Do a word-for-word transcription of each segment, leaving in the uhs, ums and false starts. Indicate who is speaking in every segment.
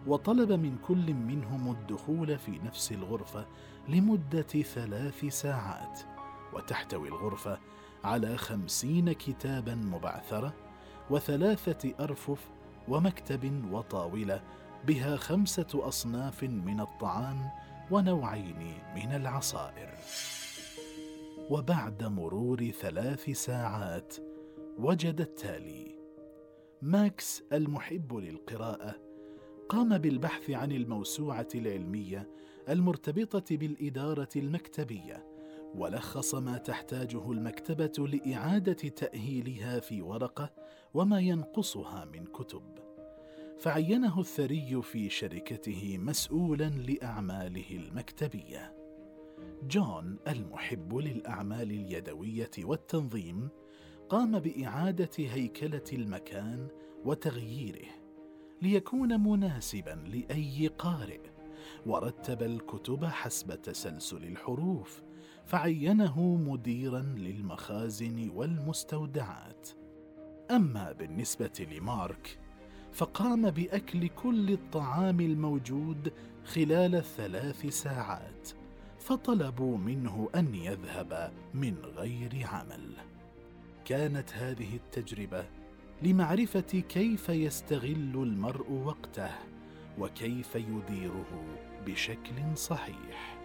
Speaker 1: وطلب من كل منهم الدخول في نفس الغرفة لمدة ثلاث ساعات، وتحتوي الغرفة على خمسين كتابا مبعثرة وثلاثة أرفف ومكتب وطاولة بها خمسة أصناف من الطعام ونوعين من العصائر. وبعد مرور ثلاث ساعات وجد التالي: ماكس المحب للقراءة قام بالبحث عن الموسوعة العلمية المرتبطة بالإدارة المكتبية، ولخص ما تحتاجه المكتبة لإعادة تأهيلها في ورقة وما ينقصها من كتب، فعينه الثري في شركته مسؤولا لأعماله المكتبية. جون المحب للأعمال اليدوية والتنظيم قام بإعادة هيكلة المكان وتغييره ليكون مناسبا لأي قارئ، ورتب الكتب حسب تسلسل الحروف، فعينه مديرا للمخازن والمستودعات. أما بالنسبة لمارك فقام بأكل كل الطعام الموجود خلال ثلاث ساعات، فطلبوا منه أن يذهب من غير عمل. كانت هذه التجربة لمعرفة كيف يستغل المرء وقته وكيف يديره بشكل صحيح.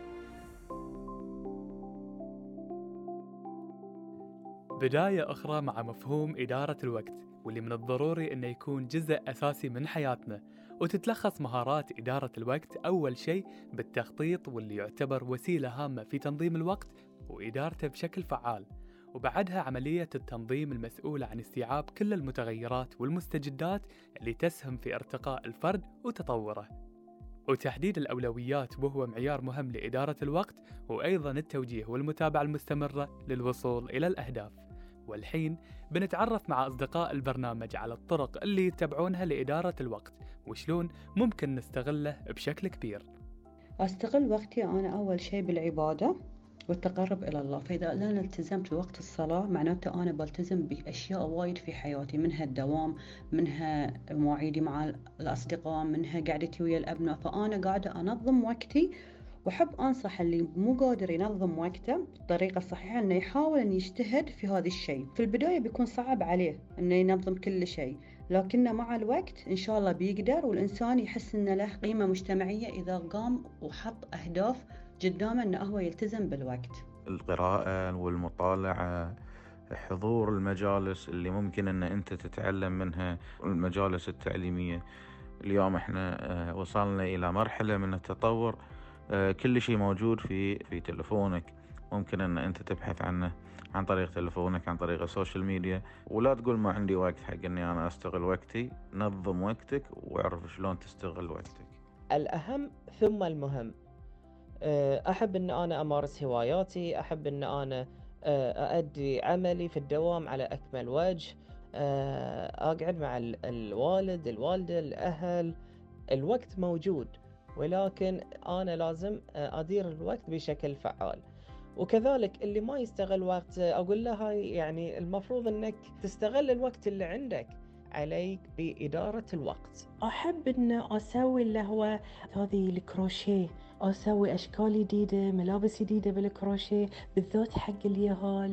Speaker 2: بداية أخرى مع مفهوم إدارة الوقت، واللي من الضروري أنه يكون جزء أساسي من حياتنا، وتتلخص مهارات إدارة الوقت أول شيء بالتخطيط، واللي يعتبر وسيلة هامة في تنظيم الوقت وإدارته بشكل فعال، وبعدها عملية التنظيم المسؤولة عن استيعاب كل المتغيرات والمستجدات اللي تسهم في ارتقاء الفرد وتطوره، وتحديد الأولويات وهو معيار مهم لإدارة الوقت، وأيضا التوجيه والمتابعة المستمرة للوصول إلى الأهداف. والحين بنتعرف مع أصدقاء البرنامج على الطرق اللي يتبعونها لإدارة الوقت وشلون ممكن نستغله بشكل كبير.
Speaker 3: أستغل وقتي أنا أول شيء بالعبادة والتقرب إلى الله، فإذا أنا التزمت بوقت الصلاة معناته أنا بلتزم بأشياء وايد في حياتي، منها الدوام، منها مواعيدي مع الأصدقاء، منها قعدتي ويا الأبناء، فأنا قاعدة أنظم وقتي. وحب أنصح اللي مو قادر ينظم وقته بالطريقة الصحيحة أنه يحاول أن يجتهد في هذا الشيء. في البداية بيكون صعب عليه أنه ينظم كل شيء، لكنه مع الوقت إن شاء الله بيقدر، والإنسان يحس أنه له قيمة مجتمعية إذا قام وحط أهداف قدامه أنه هو يلتزم بالوقت.
Speaker 4: القراءة والمطالعة، حضور المجالس اللي ممكن أن أنت تتعلم منها، المجالس التعليمية. اليوم احنا وصلنا إلى مرحلة من التطور، كل شيء موجود في في تلفونك، ممكن أن أنت تبحث عنه عن طريق تلفونك، عن طريق السوشيال ميديا. ولا تقول ما عندي وقت حق أني أنا أستغل وقتي. نظم وقتك واعرف شلون تستغل وقتك.
Speaker 5: الأهم ثم المهم. أحب أن أنا أمارس هواياتي، أحب أن أنا أؤدي عملي في الدوام على أكمل وجه، أقعد مع الوالد الوالدة الأهل. الوقت موجود، ولكن أنا لازم أدير الوقت بشكل فعال. وكذلك اللي ما يستغل وقت أقول له هاي يعني المفروض أنك تستغل الوقت اللي عندك. عليك بإدارة الوقت.
Speaker 6: أحب أن أسوي اللي هو هذه الكروشيه، أسوي أشكال جديدة، ملابس جديدة بالكروشيه بالذات حق اليهال.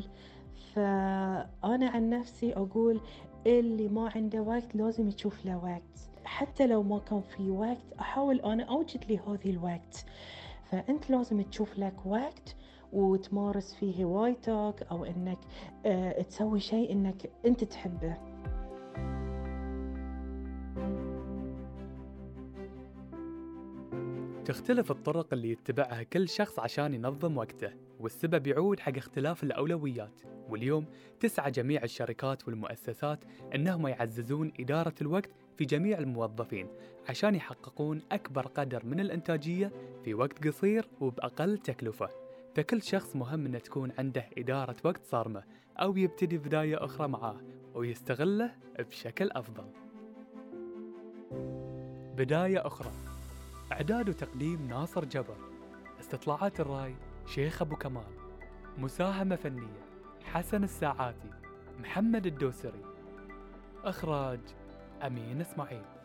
Speaker 6: فأنا عن نفسي أقول اللي ما عنده وقت لازم يشوف له وقت، حتى لو ما كان في وقت أحاول أنا أوجد لي هذه الوقت. فأنت لازم تشوف لك وقت وتمارس فيه هوايتك، أو أنك أه تسوي شيء أنك أنت تحبه.
Speaker 2: تختلف الطرق اللي يتبعها كل شخص عشان ينظم وقته، والسبب يعود حق اختلاف الأولويات. واليوم تسعى جميع الشركات والمؤسسات أنهم يعززون إدارة الوقت في جميع الموظفين عشان يحققون أكبر قدر من الإنتاجية في وقت قصير وبأقل تكلفة. فكل شخص مهم أن تكون عنده إدارة وقت صارمة، أو يبتدي بداية أخرى معاه ويستغله بشكل أفضل. بداية أخرى، إعداد وتقديم ناصر جبر، استطلاعات الرأي شيخ أبو كمال، مساهمة فنية حسن الساعاتي، محمد الدوسري، إخراج أمين إسماعيل.